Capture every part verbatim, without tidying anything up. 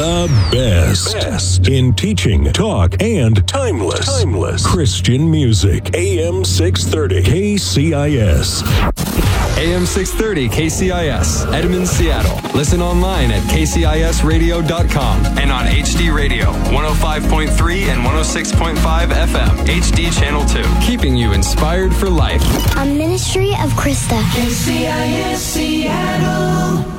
The best, best in teaching, talk, and timeless, timeless Christian music. A M six thirty K C I S. A M six thirty K C I S, Edmond, Seattle. Listen online at k c i s radio dot com and on H D Radio, one oh five point three and one oh six point five F M, H D Channel two. Keeping you inspired for life. A ministry of Krista. K C I S Seattle.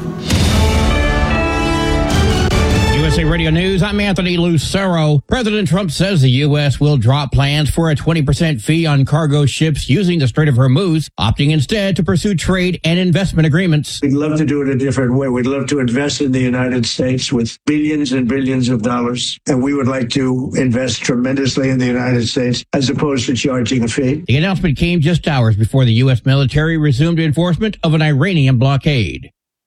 U S A Radio News, I'm Anthony Lucero. President Trump says the U S will drop plans for a twenty percent fee on cargo ships using the Strait of Hormuz, opting instead to pursue trade and investment agreements. We'd love to do it a different way. We'd love to invest in the United States with billions and billions of dollars. And we would like to invest tremendously in the United States as opposed to charging a fee. The announcement came just hours before the U S military resumed enforcement of an Iranian blockade.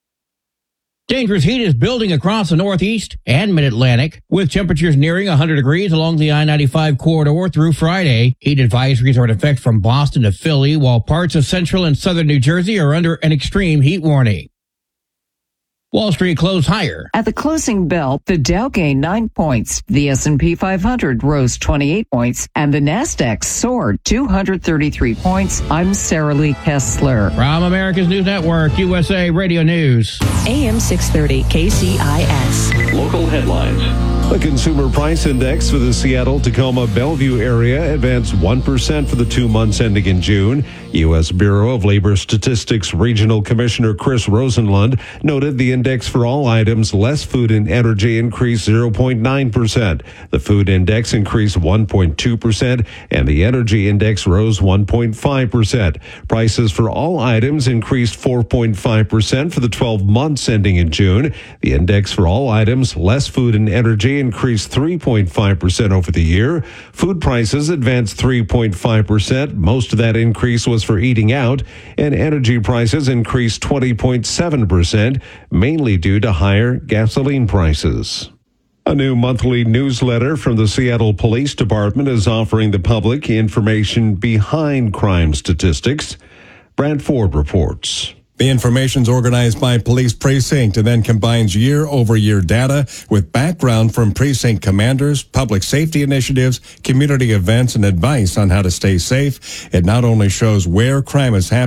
Dangerous heat is building across the Northeast and Mid-Atlantic, with temperatures nearing one hundred degrees along the I ninety-five corridor through Friday. Heat advisories are in effect from Boston to Philly, while parts of central and southern New Jersey are under an extreme heat warning. Wall Street closed higher. At the closing bell, the Dow gained nine points, the S and P five hundred rose twenty-eight points, and the Nasdaq soared two hundred thirty-three points. I'm Sarah Lee Kessler. From America's News Network, U S A Radio News. A M six thirty K C I S. Local headlines. The Consumer Price Index for the Seattle-Tacoma-Bellevue area advanced one percent for the two months ending in June. U S Bureau of Labor Statistics Regional Commissioner Chris Rosenlund noted the index for all items less food and energy increased zero point nine percent. The food index increased one point two percent, and the energy index rose one point five percent. Prices for all items increased four point five percent for the twelve months ending in June. The index for all items less food and energy increased three point five percent over the year. Food prices advanced three point five percent. Most of that increase was for eating out, and energy prices increased twenty point seven percent, mainly due to higher gasoline prices. A new monthly newsletter from the Seattle Police Department is offering the public information behind crime statistics. Brad Ford reports. The information's organized by police precinct and then combines year-over-year data with background from precinct commanders, public safety initiatives, community events, and advice on how to stay safe. It not only shows where crime is happening,